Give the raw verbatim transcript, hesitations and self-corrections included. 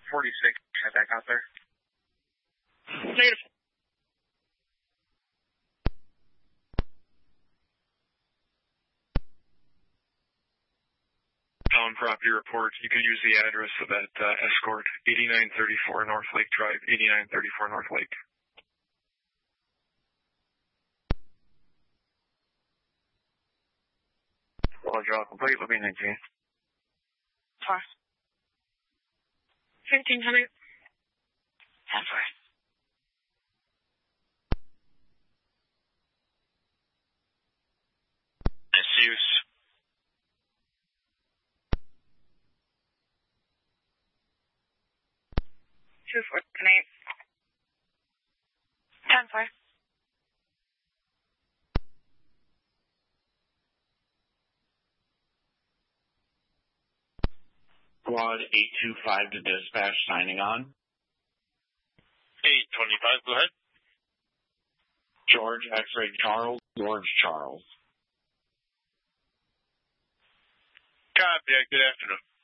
forty-six, head back out there. Negative. On property report, you can use the address of that uh, escort, eighty-nine thirty-four North Lake Drive, eighty-nine thirty-four North Lake. Well, draw complete, will be nineteen. Four. Fifteen hundred. Ten four. Misuse. Two four ten eight. Ten four. Squad eight two five to dispatch, signing on. eight twenty-five, go ahead. George X-ray Charles, George Charles. Copy, good afternoon.